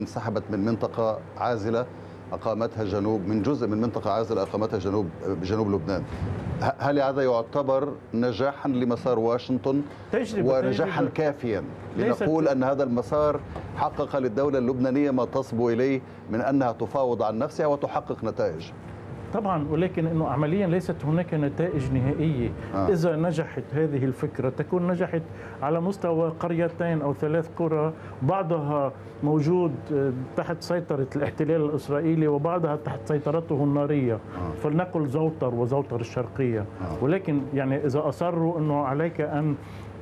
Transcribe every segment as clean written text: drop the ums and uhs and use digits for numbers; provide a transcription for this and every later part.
انسحبت من منطقة عازلة أقامتها جنوب من جزء من منطقة عازلة أقامتها بجنوب لبنان. هل هذا يعتبر نجاحا لمسار واشنطن ونجاحا كافيا لنقول أن هذا المسار حقق للدولة اللبنانية ما تصبو إليه من أنها تفاوض عن نفسها وتحقق نتائج؟ طبعا، ولكن انه عمليا ليست هناك نتائج نهائيه. اذا نجحت هذه الفكره تكون نجحت على مستوى قريتين او 3 قرى، بعضها موجود تحت سيطره الاحتلال الاسرائيلي وبعضها تحت سيطرته الناريه، فلنقل زوطر وزوطر الشرقيه. ولكن يعني اذا اصروا انه عليك ان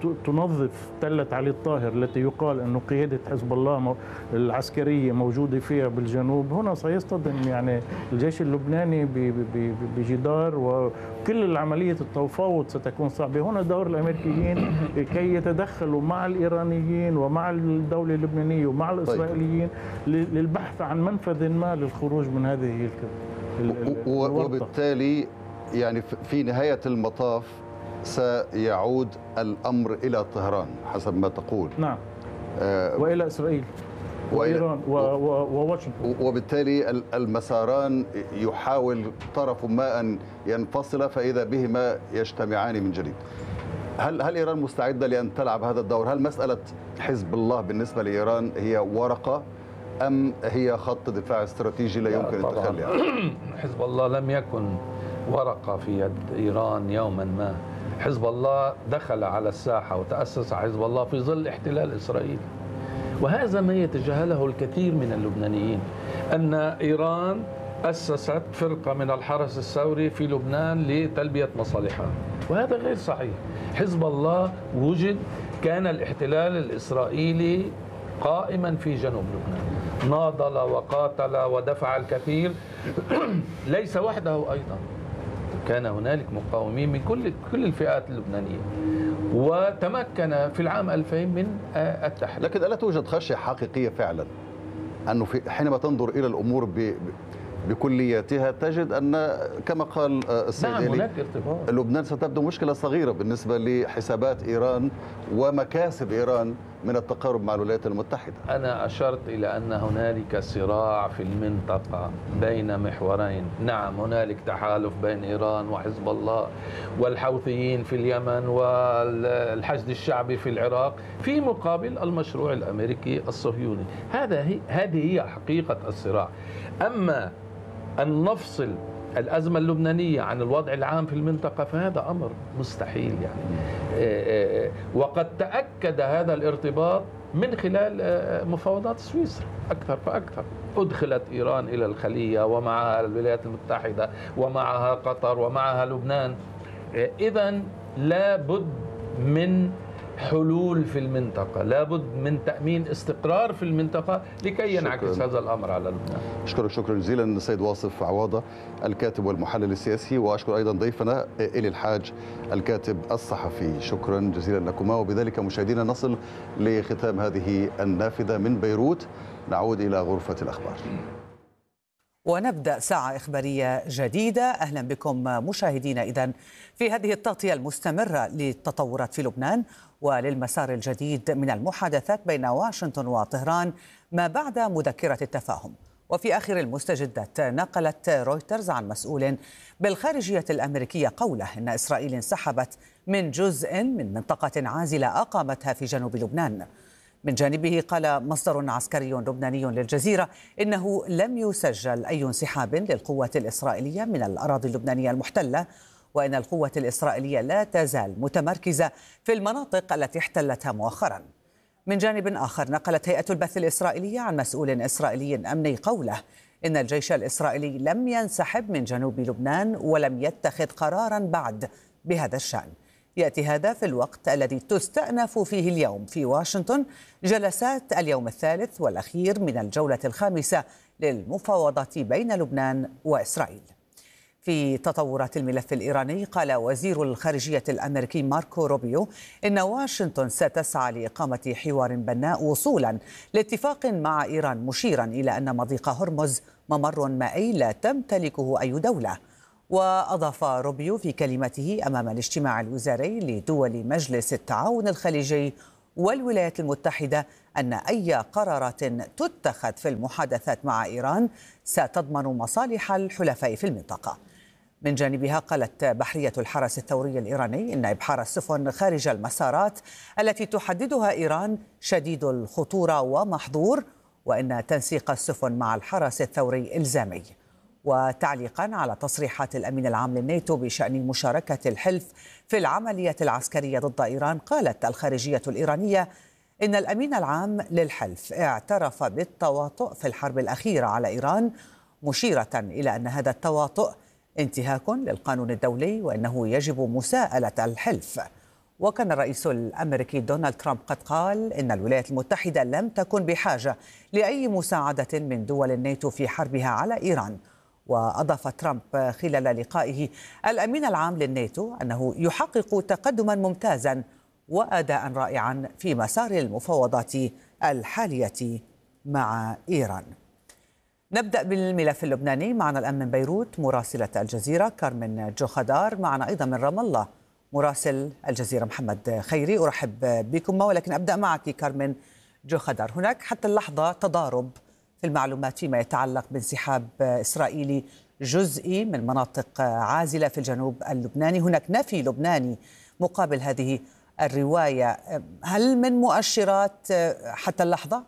تنظف تلة علي الطاهر التي يقال أنه قيادة حزب الله العسكرية موجودة فيها بالجنوب، هنا سيصطدم يعني الجيش اللبناني بجدار، وكل العملية التفاوض ستكون صعبة. هنا دور الأمريكيين كي يتدخلوا مع الإيرانيين ومع الدولة اللبنانية ومع الإسرائيليين للبحث عن منفذ ما للخروج من هذه الورطة. وبالتالي يعني في نهاية المطاف سيعود الأمر إلى طهران حسب ما تقول. نعم. وإلى إسرائيل وإيران وواشنطن. وبالتالي المساران يحاول طرف ما أن ينفصل فإذا بهما يجتمعان من جديد. هل إيران مستعدة لأن تلعب هذا الدور؟ هل مسألة حزب الله بالنسبة لإيران هي ورقة أم هي خط دفاع استراتيجي لا يمكن التخلي عنه؟ حزب الله لم يكن ورقة في يد إيران يوما ما. حزب الله دخل على الساحة وتأسس حزب الله في ظل احتلال إسرائيل، وهذا ما يتجاهله الكثير من اللبنانيين، أن إيران أسست فرقة من الحرس الثوري في لبنان لتلبية مصالحها، وهذا غير صحيح. حزب الله وجد، كان الاحتلال الإسرائيلي قائما في جنوب لبنان، ناضل وقاتل ودفع الكثير ليس وحده أيضا، كان هنالك مقاومين من كل الفئات اللبنانية، وتمكن في العام 2000 من التحرير. لكن ألا توجد خشية حقيقية فعلا أنه حينما تنظر إلى الأمور بكلياتها تجد أن كما قال السيد نعم هناك ارتباط. لبنان ستبدو مشكلة صغيرة بالنسبة لحسابات إيران ومكاسب إيران من التقارب مع الولايات المتحدة. أنا أشرت إلى أن هنالك صراع في المنطقة بين محورين. نعم هنالك تحالف بين إيران وحزب الله والحوثيين في اليمن والحشد الشعبي في العراق في مقابل المشروع الأمريكي الصهيوني. هذه هي حقيقة الصراع. أما أن نفصل الأزمة اللبنانية عن الوضع العام في المنطقة فهذا أمر مستحيل يعني. وقد تأكد هذا الارتباط من خلال مفاوضات سويسرا أكثر فأكثر. أدخلت إيران إلى الخلية ومعها الولايات المتحدة ومعها قطر ومعها لبنان. إذن لابد من حلول في المنطقة، لابد من تأمين استقرار في المنطقة لكي ينعكس هذا الأمر على لبنان. أشكرك شكرا جزيلا السيد واصف عواضة الكاتب والمحلل السياسي، وأشكر أيضا ضيفنا إلي الحاج الكاتب الصحفي. شكرا جزيلا لكما. وبذلك مشاهدينا نصل لختام هذه النافذة من بيروت. نعود إلى غرفة الأخبار ونبدأ ساعة إخبارية جديدة. أهلا بكم مشاهدينا إذن في هذه التغطية المستمرة للتطورات في لبنان وللمسار الجديد من المحادثات بين واشنطن وطهران ما بعد مذكرة التفاهم. وفي آخر المستجدات نقلت رويترز عن مسؤول بالخارجية الأمريكية قوله إن إسرائيل انسحبت من جزء من منطقة عازلة أقامتها في جنوب لبنان. من جانبه قال مصدر عسكري لبناني للجزيرة إنه لم يسجل أي انسحاب للقوات الإسرائيلية من الأراضي اللبنانية المحتلة، وإن القوات الإسرائيلية لا تزال متمركزة في المناطق التي احتلتها مؤخرا. من جانب آخر نقلت هيئة البث الإسرائيلية عن مسؤول إسرائيلي أمني قوله إن الجيش الإسرائيلي لم ينسحب من جنوب لبنان ولم يتخذ قرارا بعد بهذا الشأن. يأتي هذا في الوقت الذي تستأنف فيه اليوم في واشنطن جلسات اليوم الثالث والأخير من الجولة الخامسة للمفاوضات بين لبنان وإسرائيل. في تطورات الملف الإيراني قال وزير الخارجية الأمريكي ماركو روبيو إن واشنطن ستسعى لإقامة حوار بناء وصولا لاتفاق مع إيران، مشيرا إلى أن مضيق هرمز ممر مائي لا تمتلكه أي دولة. وأضاف روبيو في كلمته أمام الاجتماع الوزاري لدول مجلس التعاون الخليجي والولايات المتحدة أن أي قرارات تتخذ في المحادثات مع إيران ستضمن مصالح الحلفاء في المنطقة. من جانبها قالت بحرية الحرس الثوري الإيراني إن إبحار السفن خارج المسارات التي تحددها إيران شديد الخطورة ومحظور، وإن تنسيق السفن مع الحرس الثوري إلزامي. وتعليقا على تصريحات الأمين العام للناتو بشأن مشاركة الحلف في العملية العسكرية ضد إيران، قالت الخارجية الإيرانية إن الأمين العام للحلف اعترف بالتواطؤ في الحرب الأخيرة على إيران، مشيرة إلى أن هذا التواطؤ انتهاك للقانون الدولي وأنه يجب مساءلة الحلف. وكان الرئيس الأمريكي دونالد ترامب قد قال إن الولايات المتحدة لم تكن بحاجة لأي مساعدة من دول الناتو في حربها على إيران. وأضاف ترامب خلال لقائه الأمين العام للناتو أنه يحقق تقدما ممتازا وأداء رائعا في مسار المفاوضات الحالية مع إيران. نبدأ بالملف اللبناني. معنا الآن من بيروت مراسلة الجزيرة كارمن جوخدار، معنا أيضا من رام الله مراسل الجزيرة محمد خيري. أرحب بكم، ولكن أبدأ معك كارمن جوخدار. هناك حتى اللحظة تضارب في المعلومات فيما يتعلق بانسحاب إسرائيلي جزئي من مناطق عازلة في الجنوب اللبناني. هناك نفي لبناني مقابل هذه الرواية. هل من مؤشرات حتى اللحظة؟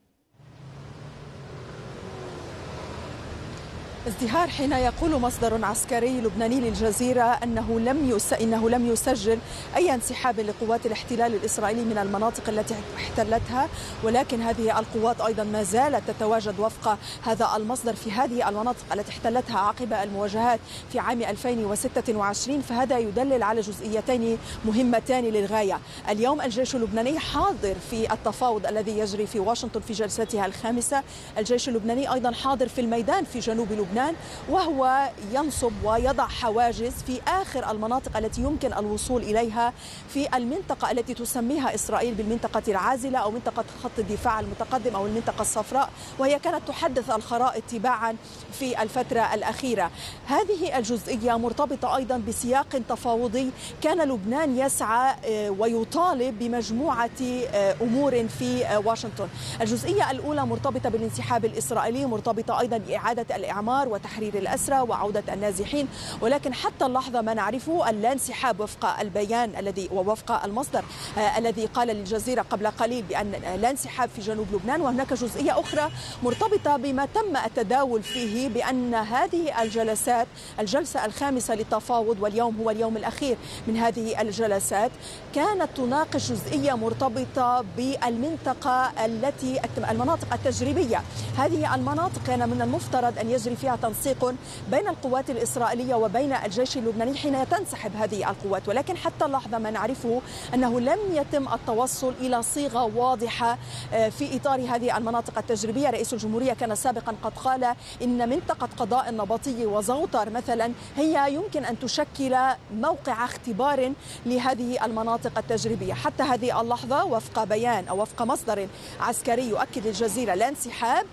ازدهار حين يقول مصدر عسكري لبناني للجزيرة إنه لم يسجل أي انسحاب لقوات الاحتلال الإسرائيلي من المناطق التي احتلتها، ولكن هذه القوات أيضا ما زالت تتواجد وفق هذا المصدر في هذه المناطق التي احتلتها عقب المواجهات في عام 2026. فهذا يدلل على جزئيتين مهمتان للغاية. اليوم الجيش اللبناني حاضر في التفاوض الذي يجري في واشنطن في جلستها الخامسة. الجيش اللبناني أيضا حاضر في الميدان في جنوب لبنان، وهو ينصب ويضع حواجز في آخر المناطق التي يمكن الوصول إليها في المنطقة التي تسميها إسرائيل بالمنطقة العازلة أو منطقة خط الدفاع المتقدم أو المنطقة الصفراء، وهي كانت تحدث الخرائط تباعا في الفترة الأخيرة. هذه الجزئية مرتبطة أيضا بسياق تفاوضي كان لبنان يسعى ويطالب بمجموعة أمور في واشنطن. الجزئية الأولى مرتبطة بالانسحاب الإسرائيلي، مرتبطة أيضا بإعادة الإعمار وتحرير الأسرى وعودة النازحين، ولكن حتى اللحظة ما نعرفه الانسحاب وفق البيان الذي ووفق المصدر الذي قال للجزيرة قبل قليل بأن الانسحاب في جنوب لبنان. وهناك جزئية أخرى مرتبطة بما تم التداول فيه بأن هذه الجلسات، الجلسة الخامسة للتفاوض واليوم هو اليوم الأخير من هذه الجلسات، كانت تناقش جزئية مرتبطة بالمنطقة المناطق التجريبية. هذه المناطق كان من المفترض أن يجري فيها تنسيق بين القوات الإسرائيلية وبين الجيش اللبناني حين تنسحب هذه القوات، ولكن حتى اللحظة ما نعرفه أنه لم يتم التوصل إلى صيغة واضحة في إطار هذه المناطق التجريبية. رئيس الجمهورية كان سابقا قد قال إن منطقة قضاء النبطي وزوطر مثلا هي يمكن أن تشكل موقع اختبار لهذه المناطق التجريبية. حتى هذه اللحظة وفق بيان أو وفق مصدر عسكري يؤكد للجزيرة الانسحاب،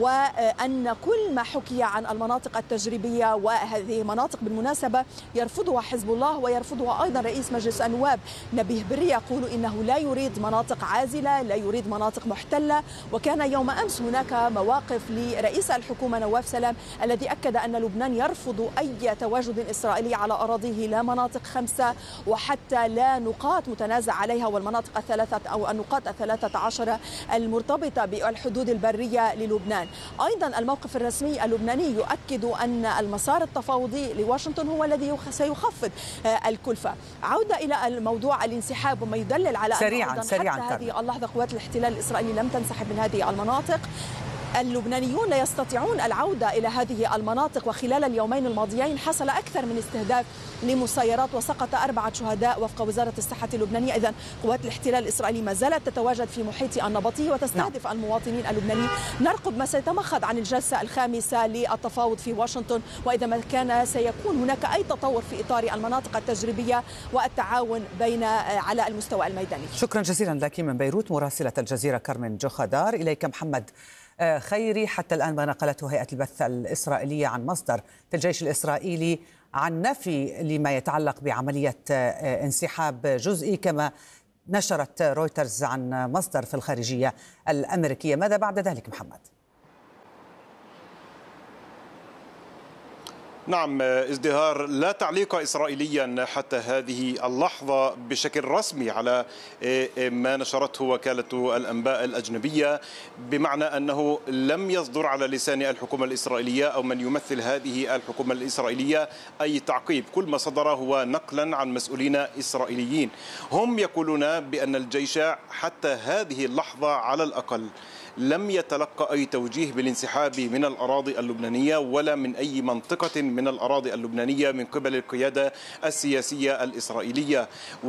وأن كل ما حكي عن المناطق التجريبية، وهذه مناطق بالمناسبة يرفضها حزب الله ويرفضها أيضا رئيس مجلس النواب نبيه بري، يقول إنه لا يريد مناطق عازلة، لا يريد مناطق محتلة. وكان يوم أمس هناك مواقف لرئيس الحكومة نواف سلام الذي أكد أن لبنان يرفض أي تواجد إسرائيلي على أراضيه، لا مناطق 5 وحتى لا نقاط متنازع عليها، والمناطق الثلاثة أو النقاط 13 المرتبطة بالحدود البرية للبنان. أيضا الموقف الرسمي اللبناني يؤكد أن المسار التفاوضي لواشنطن هو الذي سيخفض الكلفة. عودة إلى الموضوع الانسحاب، وما يدلل على سريعا حتى هذه اللحظة قوات الاحتلال الإسرائيلي لم تنسحب من هذه المناطق. اللبنانيون لا يستطيعون العودة إلى هذه المناطق، وخلال اليومين الماضيين حصل أكثر من استهداف لمسيرات وسقط 4 شهداء وفق وزارة الصحة اللبنانية. إذن قوات الاحتلال الإسرائيلي ما زالت تتواجد في محيط النبطي وتستهدف المواطنين اللبنانيين. نرقب ما سيتمخض عن الجلسة الخامسة للتفاوض في واشنطن، وإذا ما كان سيكون هناك أي تطور في إطار المناطق التجريبية والتعاون على المستوى الميداني. شكرا جزيلا لك من بيروت مراسلة الجزيرة كارمن جوخدار. إليك محمد خيري. حتى الآن ما نقلته هيئة البث الإسرائيلية عن مصدر في الجيش الإسرائيلي عن نفي لما يتعلق بعملية انسحاب جزئي، كما نشرت رويترز عن مصدر في الخارجية الأمريكية. ماذا بعد ذلك محمد؟ نعم، ازدهار لا تعليق إسرائيليا حتى هذه اللحظة بشكل رسمي على ما نشرته وكالة الأنباء الأجنبية، بمعنى أنه لم يصدر على لسان الحكومة الإسرائيلية أو من يمثل هذه الحكومة الإسرائيلية أي تعقيب. كل ما صدر هو نقلا عن مسؤولين إسرائيليين هم يقولون بأن الجيش حتى هذه اللحظة على الأقل لم يتلقى أي توجيه بالانسحاب من الأراضي اللبنانية ولا من أي منطقة من الأراضي اللبنانية من قبل القيادة السياسية الإسرائيلية،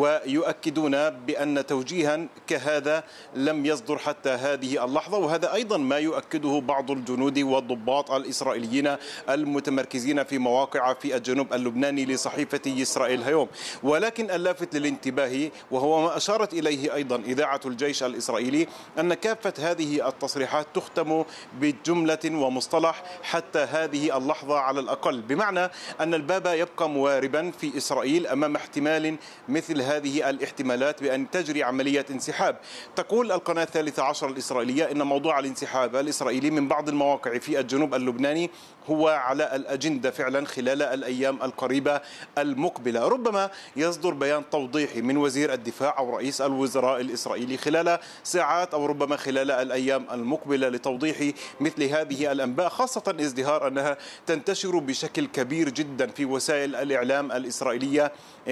ويؤكدون بأن توجيها كهذا لم يصدر حتى هذه اللحظة. وهذا أيضا ما يؤكده بعض الجنود والضباط الإسرائيليين المتمركزين في مواقع في الجنوب اللبناني لصحيفة إسرائيل هيوم. ولكن اللافت للانتباه وهو ما أشارت إليه أيضا إذاعة الجيش الإسرائيلي أن كافة هذه التصريحات تختم بجملة ومصطلح حتى هذه اللحظة على الأقل، بمعنى أن الباب يبقى مواربا في إسرائيل أمام احتمال مثل هذه الاحتمالات بأن تجري عملية انسحاب. تقول القناة 13 الإسرائيلية إن موضوع الانسحاب الإسرائيلي من بعض المواقع في الجنوب اللبناني هو على الأجندة فعلا خلال الأيام القريبة المقبلة. ربما يصدر بيان توضيحي من وزير الدفاع أو رئيس الوزراء الإسرائيلي خلال ساعات أو ربما خلال الأيام المقبلة لتوضيح مثل هذه الأنباء، خاصة ازدهار أنها تنتشر بشكل كبير جدا في وسائل الإعلام الإسرائيلية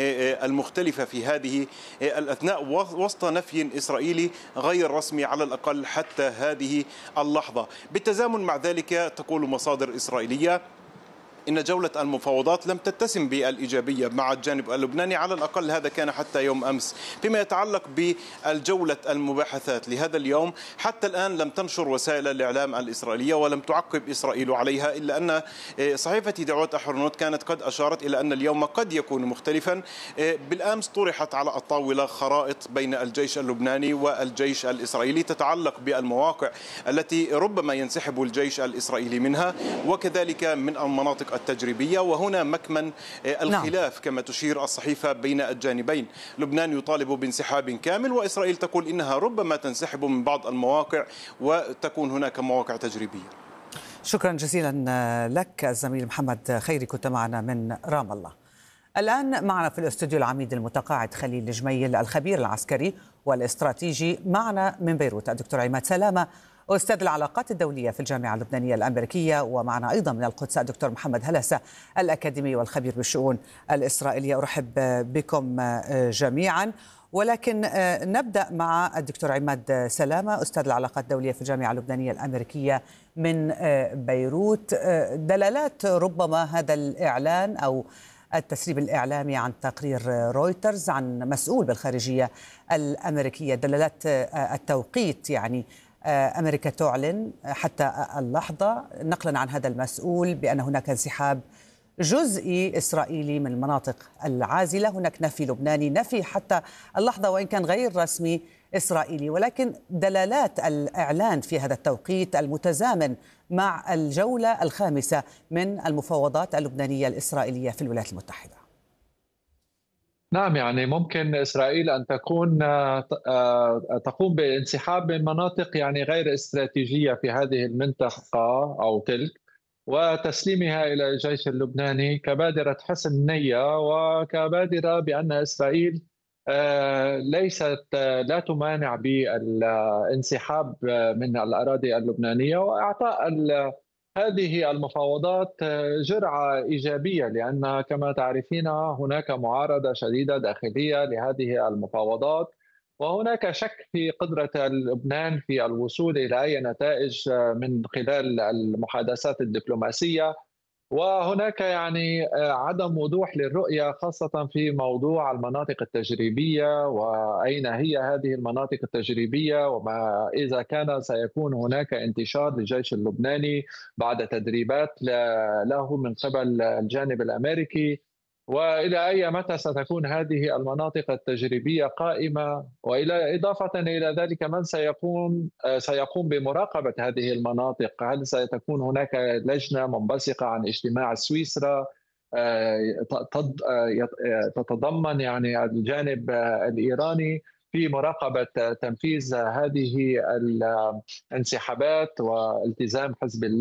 المختلفة في هذه الأثناء وسط نفي إسرائيلي غير رسمي على الأقل حتى هذه اللحظة. بالتزامن مع ذلك تقول مصادر إسرائيلية إن جولة المفاوضات لم تتسم بالإيجابية مع الجانب اللبناني، على الأقل هذا كان حتى يوم أمس. فيما يتعلق بالجولة المباحثات لهذا اليوم حتى الآن لم تنشر وسائل الإعلام الإسرائيلية ولم تعقب إسرائيل عليها، إلا أن صحيفة دعوة أحرنوت كانت قد أشارت إلى أن اليوم قد يكون مختلفا. بالأمس طرحت على الطاولة خرائط بين الجيش اللبناني والجيش الإسرائيلي تتعلق بالمواقع التي ربما ينسحب الجيش الإسرائيلي منها وكذلك من المناطق التجريبية، وهنا مكمن الخلاف كما تشير الصحيفة بين الجانبين. لبنان يطالب بانسحاب كامل وإسرائيل تقول إنها ربما تنسحب من بعض المواقع وتكون هناك مواقع تجريبية. شكرا جزيلا لك الزميل محمد خيري، كنت معنا من رام الله. الآن معنا في الاستوديو العميد المتقاعد خليل جميل الخبير العسكري والاستراتيجي، معنا من بيروت الدكتور عماد سلامة أستاذ العلاقات الدولية في الجامعة اللبنانية الأمريكية، ومعنا أيضا من القدس الدكتور محمد هلسة الأكاديمي والخبير بالشؤون الإسرائيلية. أرحب بكم جميعا، ولكن نبدأ مع الدكتور عماد سلامة أستاذ العلاقات الدولية في الجامعة اللبنانية الأمريكية من بيروت. دلالات ربما هذا الإعلان أو التسريب الإعلامي عن تقرير رويترز عن مسؤول بالخارجية الأمريكية، دلالات التوقيت، يعني أمريكا تعلن حتى اللحظة نقلا عن هذا المسؤول بأن هناك انسحاب جزئي إسرائيلي من المناطق العازلة، هناك نفي لبناني، نفي حتى اللحظة وإن كان غير رسمي إسرائيلي، ولكن دلالات الإعلان في هذا التوقيت المتزامن مع الجولة الخامسة من المفاوضات اللبنانية الإسرائيلية في الولايات المتحدة. نعم، يعني ممكن إسرائيل أن تقوم بانسحاب من مناطق يعني غير استراتيجية في هذه المنطقة أو تلك، وتسليمها إلى الجيش اللبناني كبادرة حسن نية وكبادرة بأن إسرائيل لا تمانع بالانسحاب من الأراضي اللبنانية وإعطاء هذه المفاوضات جرعة إيجابية، لأن كما تعرفين هناك معارضة شديدة داخلية لهذه المفاوضات، وهناك شك في قدرة لبنان في الوصول إلى أي نتائج من خلال المحادثات الدبلوماسية، وهناك يعني عدم وضوح للرؤية خاصة في موضوع المناطق التجريبية وأين هي هذه المناطق التجريبية، وما إذا كان سيكون هناك انتشار للجيش اللبناني بعد تدريبات له من قبل الجانب الأمريكي، وإلى أي متى ستكون هذه المناطق التجريبية قائمة، وإلى إضافة إلى ذلك من سيقوم بمراقبة هذه المناطق. هل ستكون هناك لجنة منبثقة عن اجتماع سويسرا تتضمن يعني الجانب الإيراني؟ في مراقبة تنفيذ هذه الانسحابات والتزام حزب الله